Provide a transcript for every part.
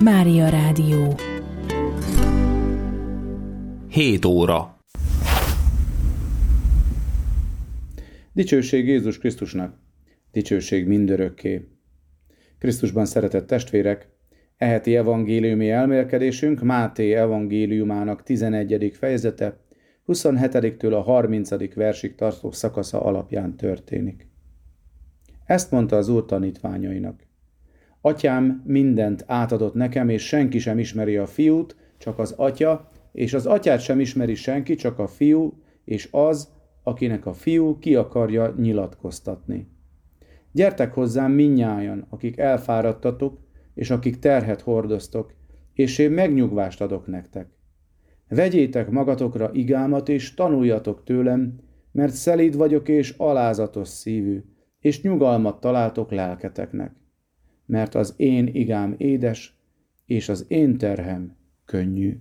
Mária Rádió. 7 óra. Dicsőség Jézus Krisztusnak, dicsőség mindörökké. Krisztusban szeretett testvérek, e heti evangéliumi elmélkedésünk Máté evangéliumának 11. fejezete, 27-től a 30. versig tartó szakasza alapján történik. Ezt mondta az Úr tanítványainak: Atyám mindent átadott nekem, és senki sem ismeri a fiút, csak az atya, és az atyát sem ismeri senki, csak a fiú, és az, akinek a fiú ki akarja nyilatkoztatni. Gyertek hozzám mindnyájan, akik elfáradtatok, és akik terhet hordoztok, és én megnyugvást adok nektek. Vegyétek magatokra igámat, és tanuljatok tőlem, mert szelíd vagyok és alázatos szívű, és nyugalmat találtok lelketeknek. Mert az én igám édes, és az én terhem könnyű.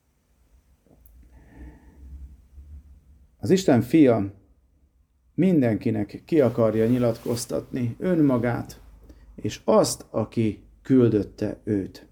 Az Isten fia mindenkinek ki akarja nyilatkoztatni önmagát, és azt, aki küldötte őt.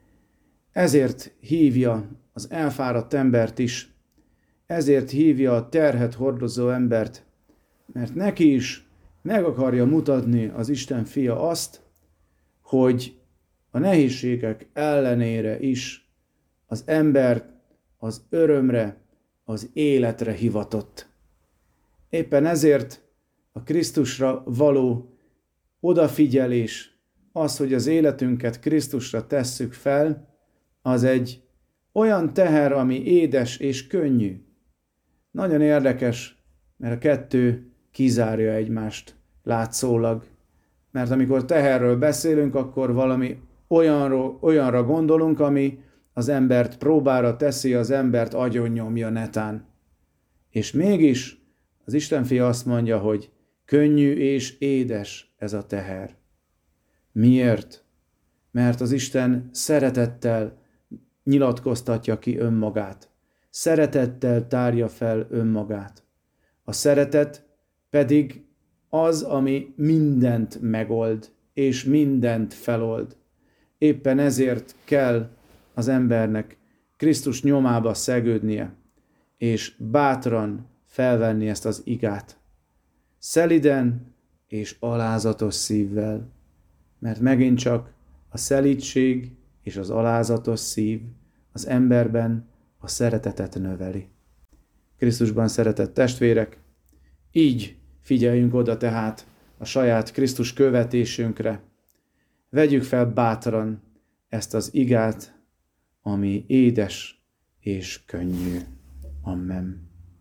Ezért hívja az elfáradt embert is, ezért hívja a terhet hordozó embert, mert neki is meg akarja mutatni az Isten fia azt, hogy a nehézségek ellenére is az ember az örömre, az életre hivatott. Éppen ezért a Krisztusra való odafigyelés, az, hogy az életünket Krisztusra tesszük fel, az egy olyan teher, ami édes és könnyű. Nagyon érdekes, mert a kettő kizárja egymást látszólag. Mert amikor teherről beszélünk, akkor valami olyanra gondolunk, ami az embert próbára teszi, az embert agyonnyomja netán. És mégis az Istenfia azt mondja, hogy könnyű és édes ez a teher. Miért? Mert az Isten szeretettel nyilatkoztatja ki önmagát. Szeretettel tárja fel önmagát. A szeretet pedig az, ami mindent megold, és mindent felold. Éppen ezért kell az embernek Krisztus nyomába szegődnie, és bátran felvenni ezt az igát. Szeliden és alázatos szívvel, mert megint csak a szelídség és az alázatos szív az emberben a szeretetet növeli. Krisztusban szeretett testvérek, így figyeljünk oda tehát a saját Krisztus követésünkre. Vegyük fel bátran ezt az igát, ami édes és könnyű. Amen.